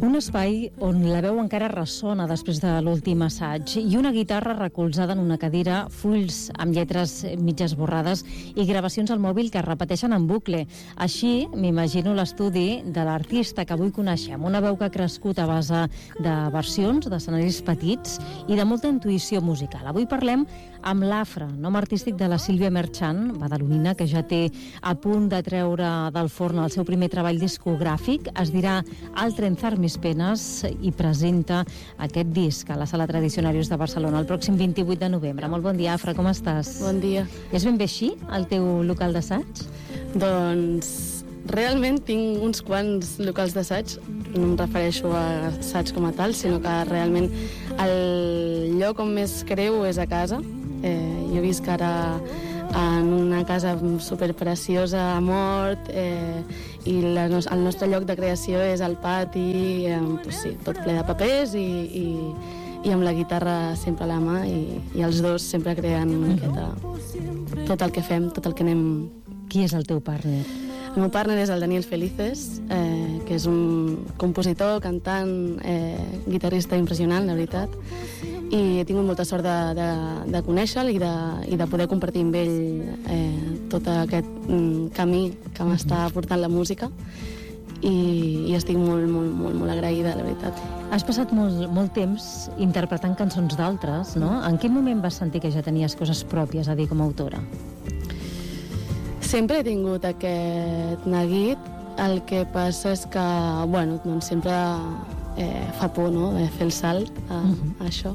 Un espai on la veu encara ressona després de l'últim assaig i una guitarra recolzada en una cadira, fulls amb lletres mig esborrades i gravacions al mòbil que es repeteixen en bucle. Així m'imagino l'estudi de l'artista que avui coneixem, una veu que ha crescut a base de versions, d'escenaris petits i de molta intuïció musical. Avui parlem amb l'Afra, nom artístic de la Sílvia Merchant, badalonina, que ja té a punt de treure del forn el seu primer treball discogràfic. Es dirà Al trenzar mis penes i presenta aquest disc a la Sala Tradicionarios de Barcelona el pròxim 28 de novembre. Molt bon dia, Afra, com estàs? Bon dia. És ben bé així, el teu local d'assaig? Doncs realment tinc uns quants locals d'assaig. No em refereixo a assaig com a tal, sinó que realment el lloc on més creu és a casa. Jo visc ara en una casa superpreciosa a Mort, i el nostre lloc de creació és al pati, pues sí, tot ple de papers i amb la guitarra sempre a la mà, i els dos sempre creant una miqueta tot el que fem, tot el que anem. Qui és el teu partner? El meu partner és el Daniel Felices, que és un compositor, cantant, guitarrista impressionant, la veritat, i he tingut molta sort de conèixer-lo i de poder compartir amb ell tot aquest camí que m'està portant la música, i estic molt, molt, molt, molt agraïda, la veritat. Has passat molt temps interpretant cançons d'altres, no? En quin moment vas sentir que ja tenies coses pròpies a dir com a autora? Sempre he tingut aquest neguit, el que passa és que, bueno, doncs sempre fa por, no?, de fer el salt a això,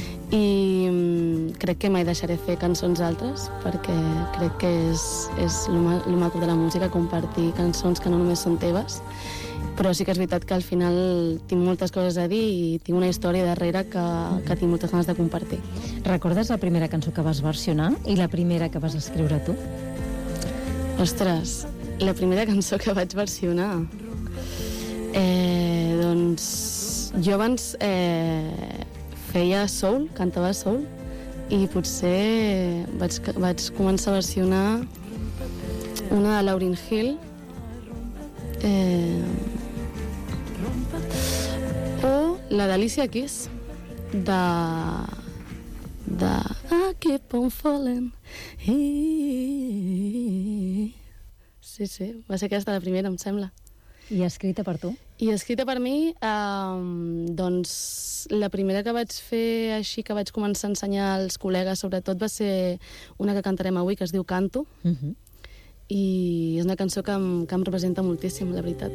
i crec que mai deixaré fer cançons altres, perquè crec que és el maco de la música, compartir cançons que no només són teves, però sí que és veritat que al final tinc moltes coses a dir i tinc una història darrere que tinc moltes ganes de compartir. Recordes la primera cançó que vas versionar i la primera que vas escriure tu? Ostres, la primera cançó que vaig versionar... doncs jo abans feia soul, cantava soul, i potser vaig començar a versionar una de Lauryn Hill, o la d'Alicia Keys, de I keep on falling. Sí, va ser aquesta la primera, em sembla. I escrita per tu? I escrita per mi, doncs la primera que vaig fer així, que vaig començar a ensenyar als col·legues, sobretot, va ser una que cantarem avui, que es diu Canto, i és una cançó que em representa moltíssim, la veritat.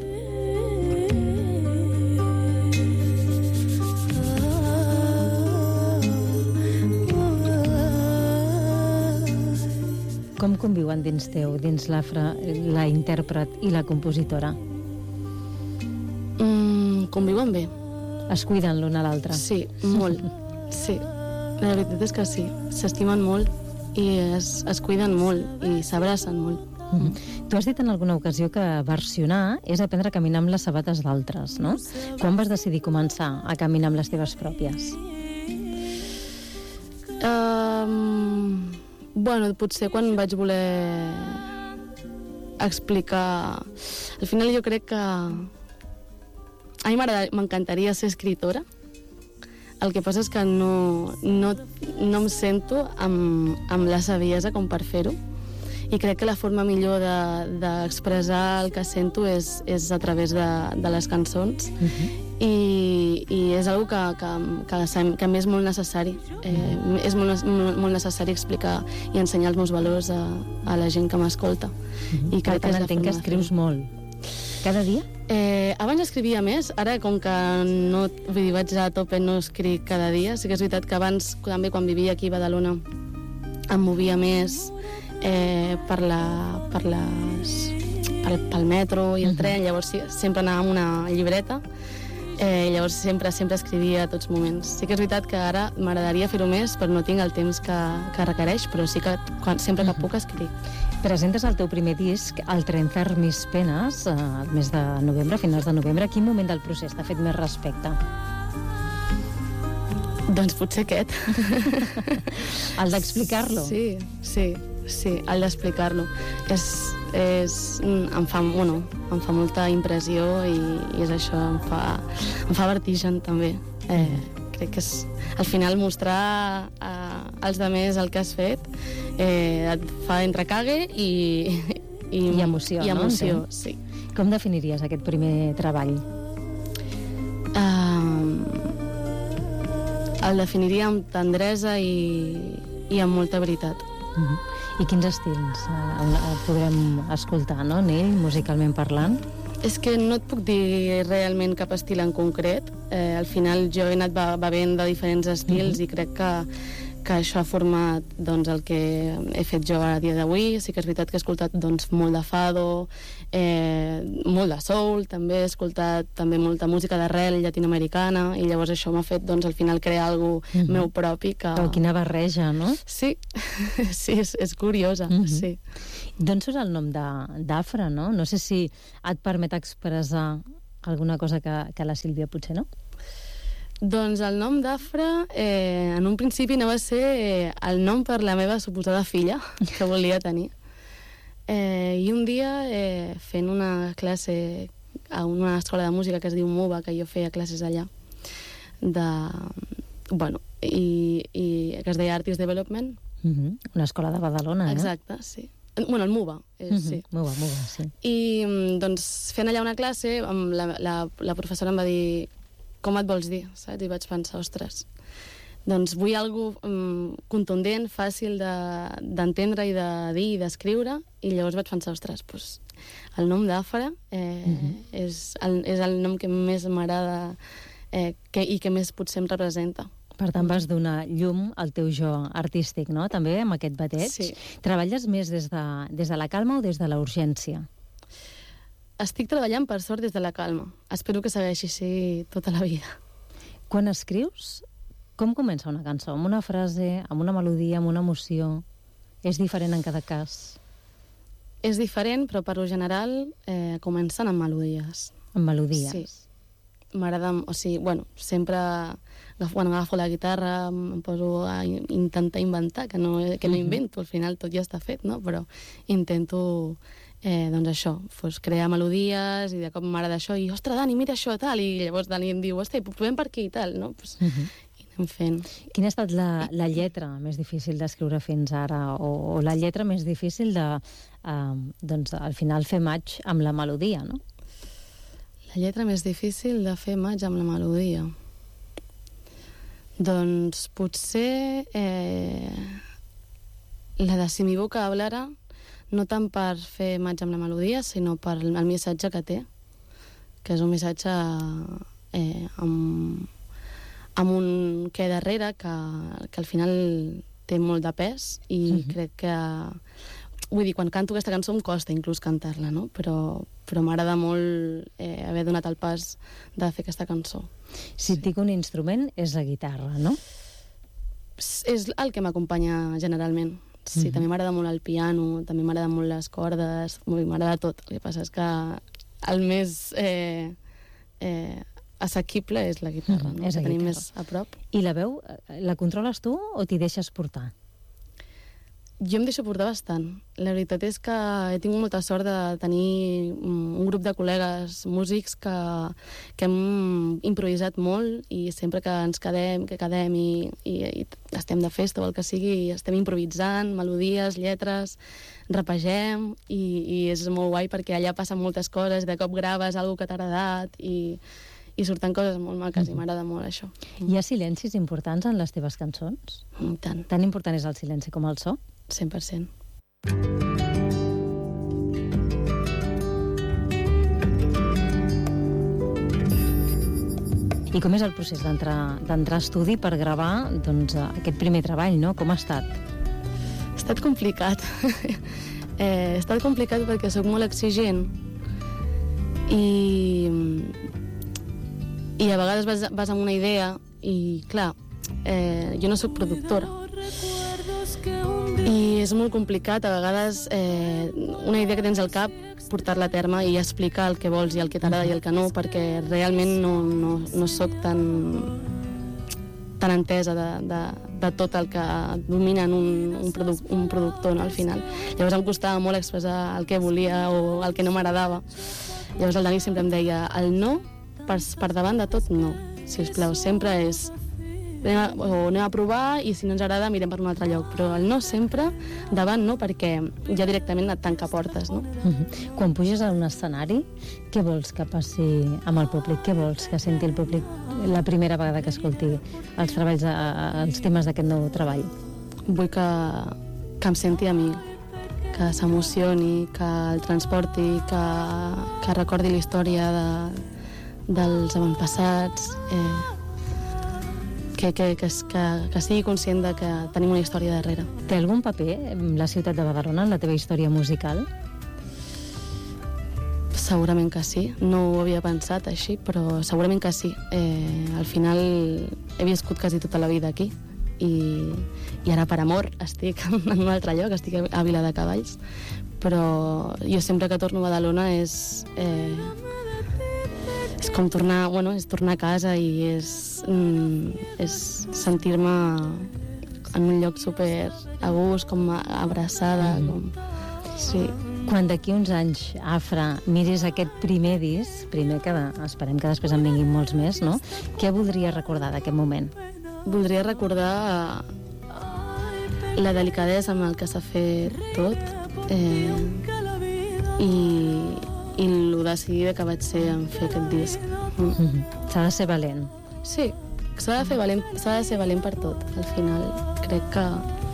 Com conviuen dins teu, dins l'Afra, la intèrpret i la compositora? Conviuen bé. Es cuiden l'un a l'altre? Sí, molt. Sí, la veritat és que sí. S'estimen molt i es cuiden molt i s'abracen molt. Tu has dit en alguna ocasió que versionar és aprendre a caminar amb les sabates d'altres, no? Quan vas decidir començar a caminar amb les teves pròpies? Bueno, potser quan vaig voler explicar... Al final jo crec que a mi m'encantaria ser escritora. El que passa és que no em sento amb la saviesa com per fer-ho, i crec que la forma millor d'expressar el que sento és a través de les cançons, i és una cosa que m'és molt necessari. És molt necessari explicar i ensenyar els meus valors a la gent que m'escolta. I per tant entenc que escrius molt. Cada dia? Abans escrivia més, ara com que vaig a tope, no escric cada dia. Sí que és veritat que abans, també quan vivia aquí a Badalona, em movia més pel metro i el tren, llavors sempre anava amb una llibreta, llavors sempre escrivia a tots moments. Sí que és veritat que ara m'agradaria fer-ho més, però no tinc el temps que requereix, però sí que sempre que puc escric. Presentes el teu primer disc, Al trenzar mis penes, al mes de novembre, a finals de novembre. Quin moment del procés t'ha fet més respecte? Doncs potser aquest. El d'explicar-lo? Sí. sí, el d'explicar-lo. Em fa molta impressió i és això, em fa vertigen també. Crec que és, al final, mostrar als altres el que has fet et fa entre cague i emoció, i no? emoció, sí. Com definiries aquest primer treball? El definiria amb tendresa i amb molta veritat. I quins estils podrem escoltar, no, Nil, musicalment parlant? És que no et puc dir realment cap estil en concret. Al final jo he anat bevent de diferents estils i crec que això ha format doncs, el que he fet jo a dia d'avui. Sí que és veritat que he escoltat doncs, molt de fado, molt de soul, també he escoltat també molta música d'arrel llatinoamericana i llavors això m'ha fet doncs, al final crear alguna cosa meu propi. Quina barreja, no? Sí, sí, és curiosa, sí. D'on surt el nom d'Afra, no? No sé si et permet expressar alguna cosa que la Sílvia potser no? Doncs el nom d'Afra en un principi anava a ser el nom per la meva suposada filla que volia tenir. I un dia fent una classe a una escola de música que es diu MUBA, que jo feia classes allà, i que es deia Artist Development. Una escola de Badalona, no? Exacte, sí. Bueno, el MUBA, sí. MUBA, sí. I doncs fent allà una classe, la professora em va dir com et vols dir, saps? I vaig pensar, ostres, doncs vull alguna contundent, fàcil d'entendre i de dir i d'escriure, i llavors vaig pensar, ostres, doncs el nom d'Afra és el nom que més m'agrada i que més potser em representa. Per tant, vas donar llum al teu jo artístic, no?, també, amb aquest bateig. Sí. Treballes més des de la calma o des de la urgència? Estic treballant, per sort, des de la calma. Espero que segueixi així tota la vida. Quan escrius, com comença una cançó? Amb una frase, amb una melodia, amb una emoció? És diferent en cada cas? És diferent, però per lo general comencen amb melodies. Amb melodies? Sí. M'agrada, sempre quan agafo la guitarra em poso a intentar inventar, que no invento, al final tot ja està fet, no? Però intento doncs això, crear melodies i de cop m'agrada això i, ostres, Dani, mira això, tal, i llavors Dani em diu, ostres, provem per aquí i tal, no? I anem fent. Quina ha estat la lletra més difícil d'escriure fins ara o la lletra més difícil de, doncs, al final fer match amb la melodia, no? La lletra més difícil de fer match amb la melodia? Doncs potser la de Si mi boca hablara, no tant per fer match amb la melodia, sinó per el missatge que té, que és un missatge amb un què darrere que al final té molt de pes i crec que... Vull dir, quan canto aquesta cançó em costa inclús cantar-la, no? Però m'agrada molt haver donat el pas de fer aquesta cançó. Si et dic un instrument, és la guitarra, no? És el que m'acompanya generalment. Sí, també m'agrada molt el piano, també m'agrada molt les cordes, m'agrada tot. El que passa és que el més assequible és la guitarra, no? És la que tenim guitarra. més a prop. I la veu, la controles tu o t'hi deixes portar? Jo em deixo portar bastant. La veritat és que he tingut molta sort de tenir un grup de col·legues músics que hem improvisat molt i sempre que ens quedem i estem de festa o el que sigui, estem improvisant melodies, lletres, rapegem i és molt guai perquè allà passen moltes coses, de cop graves alguna que t'ha agradat i surten coses molt maques i m'agrada molt això. Hi ha silencis importants en les teves cançons? Tant. Tan important és el silenci com el so? 100%. I com és el procés d'entrar a estudi per gravar doncs, aquest primer treball, no? Com ha estat? Ha estat complicat. Ha estat complicat perquè sóc molt exigent i a vegades vas amb una idea i, clar, jo no sóc productora i és molt complicat a vegades una idea que tens al cap portar-la a terme i explicar el que vols i el que t'agrada i el que no, perquè realment no sóc tan entesa de tot el que domina en un productor, no, al final. Llavors em costava molt expressar el que volia o el que no m'agradava. Llavors el Dani sempre em deia, el no, per davant de tot, no. Si us plau, sempre és anem a provar i si no ens agrada mirem per un altre lloc, però el no sempre davant no, perquè ja directament et tanca portes, no? Quan puges a un escenari, què vols que passi amb el públic? Què vols que senti el públic la primera vegada que escolti els temes d'aquest nou treball? Vull que em senti a mi, que s'emocioni, que el transporti, que recordi la història dels avantpassats, que sigui conscient de que tenim una història darrere. Té algun paper la ciutat de Badalona en la teva història musical? Segurament que sí. No ho havia pensat així, però segurament que sí. Al final he viscut quasi tota la vida aquí i ara per amor estic en un altre lloc, estic a Viladecavalls, però jo sempre que torno a Badalona és com tornar a casa i és sentir-me en un lloc super a gust, com abraçada. Sí. Quan d'aquí uns anys, Afra, miris aquest primer disc, esperem que després en vinguin molts més, no? Què voldries recordar d'aquest moment? Voldria recordar la delicadesa amb el que s'ha fet tot i lo decidida que vaig ser en fer aquest disc. S'ha de ser valent. Sí, s'ha de ser valent per tot. Al final crec que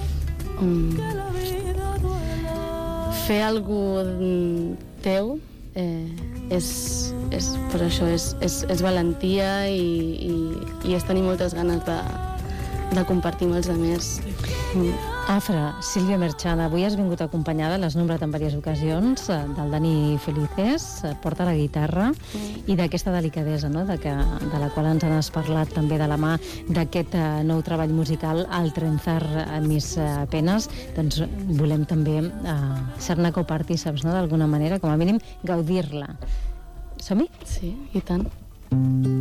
fer algú teu és valentia i és tenir moltes ganes de compartir amb els altres. Afra, Sílvia Merchant, avui has vingut acompanyada, l'has nombrat en diverses ocasions, del Dani Felices, porta la guitarra, i d'aquesta delicadesa, no?, de la qual ens has parlat també de la mà d'aquest nou treball musical, El trenzar mis penes. Doncs volem també ser-ne copartíceps, no?, d'alguna manera, com a mínim gaudir-la. Som-hi? Sí, i tant.